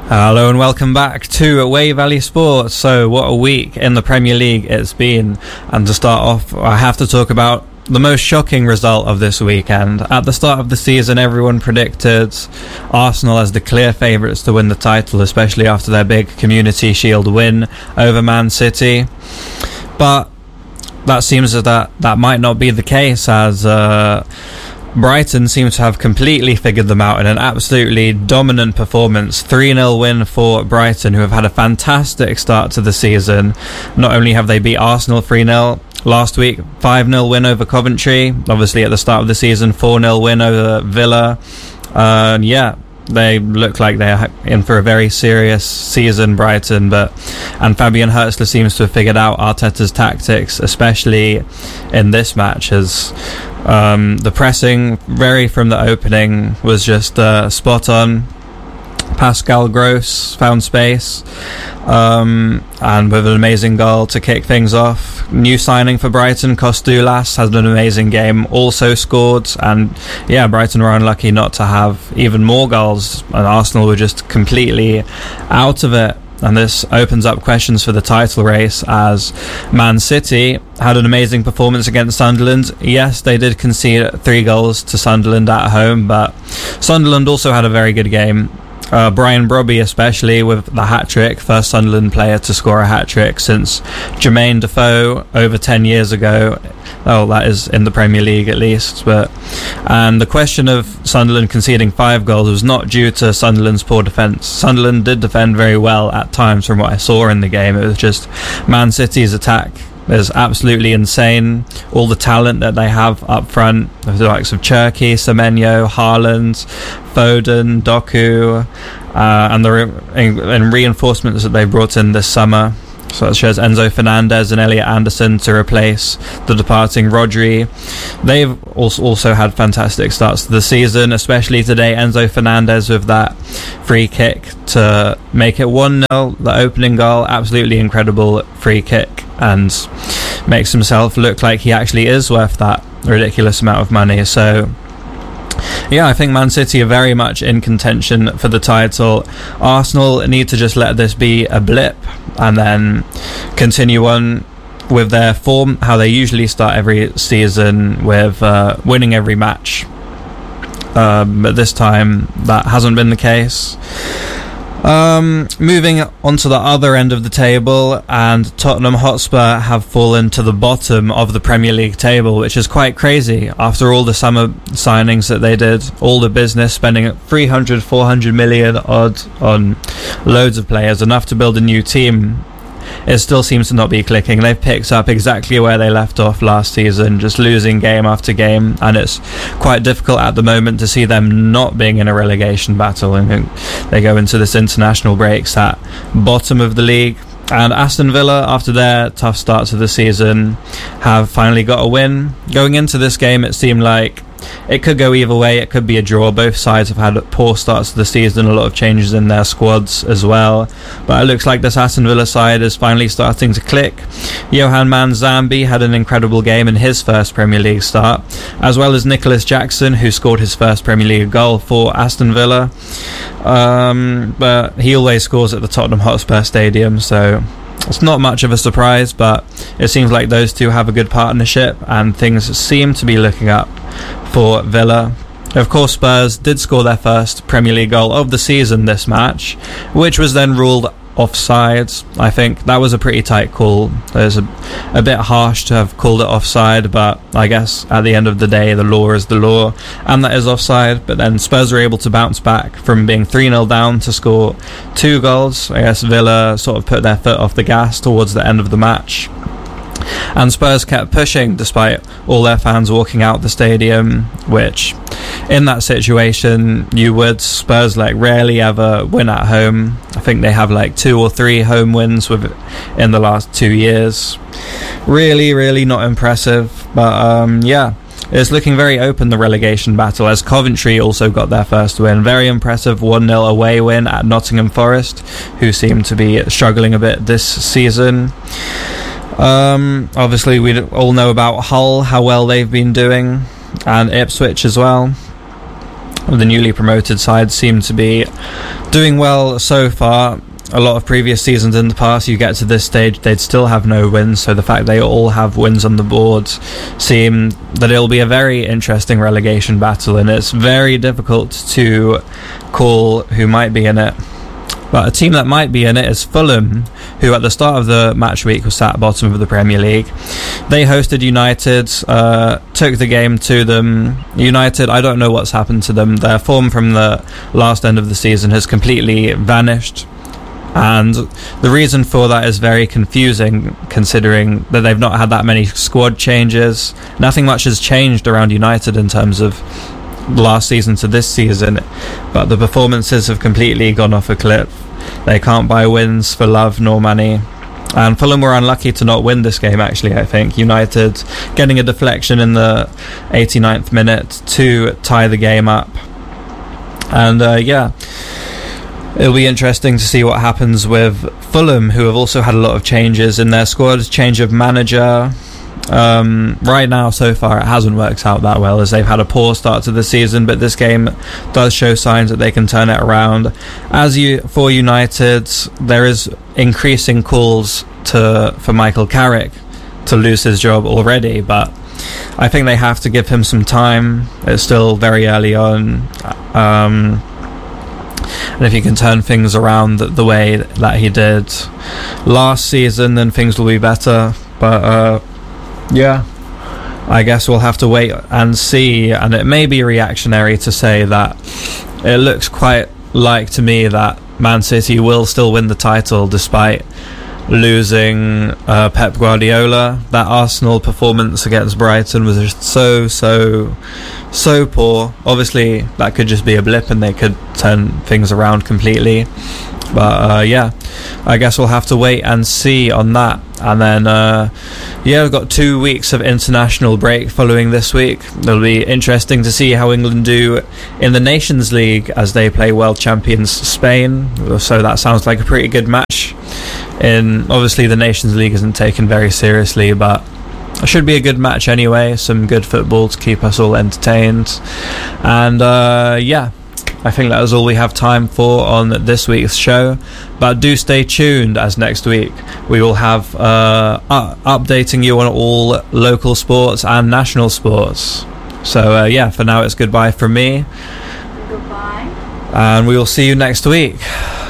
Hello and welcome back to Way Valley Sports. So what a week in the Premier League it's been. And to start off, I have to talk about the most shocking result of this weekend. At the start of the season, everyone predicted Arsenal as the clear favourites to win the title, especially after their big Community Shield win over Man City. But that seems that might not be the case, as Brighton seems to have completely figured them out in an absolutely dominant performance. 3-0 win for Brighton, who have had a fantastic start to the season. Not only have they beat Arsenal 3-0 last week, 5-0 win over Coventry, obviously at the start of the season, 4-0 win over Villa. They look like they're in for a very serious season, Brighton, and Fabian Hurtzler seems to have figured out Arteta's tactics, especially in this match, as the pressing very from the opening was just spot on. Pascal Gross found space, and with an amazing goal to kick things off. New signing for Brighton, Kostoulas, has an amazing game, also scored, and Brighton were unlucky not to have even more goals, and Arsenal were just completely out of it. And this opens up questions for the title race, as Man City had an amazing performance against Sunderland. Yes, they did concede 3 goals to Sunderland at home, but Sunderland also had a very good game. Brian Brobby especially with the hat-trick, first Sunderland player to score a hat-trick since Jermaine Defoe over 10 years ago. Oh, that is in the Premier League at least. And the question of Sunderland conceding 5 goals was not due to Sunderland's poor defence. Sunderland did defend very well at times from what I saw in the game. It was just Man City's attack is absolutely insane. All the talent that they have up front, the likes of Cherki, Semenyo, Haaland, Foden, Doku, and reinforcements that they brought in this summer, such as Enzo Fernandez and Elliot Anderson to replace the departing Rodri. They've also had fantastic starts to the season, especially today. Enzo Fernandez with that free kick to make it 1-0, the opening goal, absolutely incredible free kick, and makes himself look like he actually is worth that ridiculous amount of money. So I think Man City are very much in contention for the title. Arsenal need to just let this be a blip and then continue on with their form, how they usually start every season, with winning every match. But this time that hasn't been the case. Moving on to the other end of the table, and Tottenham Hotspur have fallen to the bottom of the Premier League table, which is quite crazy after all the summer signings that they did, all the business, spending 300-400 million odd on loads of players, enough to build a new team. It still seems to not be clicking. They've picked up exactly where they left off last season, just losing game after game, and it's quite difficult at the moment to see them not being in a relegation battle. And they go into this international breaks at bottom of the league. And Aston Villa, after their tough start to the season, have finally got a win. Going into this game, it seemed like it could go either way. It could be a draw. Both sides have had poor starts to the season, a lot of changes in their squads as well. But it looks like this Aston Villa side is finally starting to click. Johan Manzambi had an incredible game in his first Premier League start, as well as Nicholas Jackson, who scored his first Premier League goal for Aston Villa. But he always scores at the Tottenham Hotspur Stadium, so it's not much of a surprise, but it seems like those two have a good partnership and things seem to be looking up for Villa. Of course, Spurs did score their first Premier League goal of the season this match, which was then ruled offside. I think that was a pretty tight call. It was a bit harsh to have called it offside, but I guess at the end of the day the law is the law, and that is offside. But then Spurs were able to bounce back from being 3-0 down to score 2 goals. I guess Villa sort of put their foot off the gas towards the end of the match, and Spurs kept pushing despite all their fans walking out the stadium, which in that situation Spurs rarely ever win at home. I think they have 2 or 3 home wins in the last 2 years. Really not impressive, but it's looking very open, the relegation battle, as Coventry also got their first win. Very impressive 1-0 away win at Nottingham Forest, who seem to be struggling a bit this season. Obviously we all know about Hull, how well they've been doing, and Ipswich as well. the newly promoted side seem to be doing well so far. A lot of previous seasons in the past, you get to this stage, they'd still have no wins, so the fact they all have wins on the board seem that it'll be a very interesting relegation battle, and it's very difficult to call who might be in it. But a team that might be in it is Fulham, who at the start of the match week was sat bottom of the Premier League. They hosted United, took the game to them. United, I don't know what's happened to them. Their form from the last end of the season has completely vanished. And the reason for that is very confusing, considering that they've not had that many squad changes. Nothing much has changed around United in terms of last season to this season, but the performances have completely gone off a cliff. They can't buy wins for love nor money. And Fulham were unlucky to not win this game, actually, I think. United getting a deflection in the 89th minute to tie the game up. And it'll be interesting to see what happens with Fulham, who have also had a lot of changes in their squad, change of manager. Right now, so far, it hasn't worked out that well, as they've had a poor start to the season, but this game does show signs that they can turn it around. For United, there is increasing calls for Michael Carrick to lose his job already, but I think they have to give him some time. It's still very early on. And if he can turn things around the way that he did last season, then things will be better. But I guess we'll have to wait and see. And it may be reactionary to say that it looks quite like to me that Man City will still win the title despite losing Pep Guardiola. That Arsenal performance against Brighton was just so poor. Obviously that could just be a blip and they could turn things around completely, but I guess we'll have to wait and see on that. And then we've got 2 weeks of international break following this week. It'll be interesting to see how England do in the Nations League as they play world champions Spain. So that sounds like a pretty good match. Obviously the Nations League isn't taken very seriously, but it should be a good match anyway. Some good football to keep us all entertained. And I think that is all we have time for on this week's show. But do stay tuned, as next week we will have updating you on all local sports and national sports. So for now it's goodbye from me. Goodbye. And we will see you next week.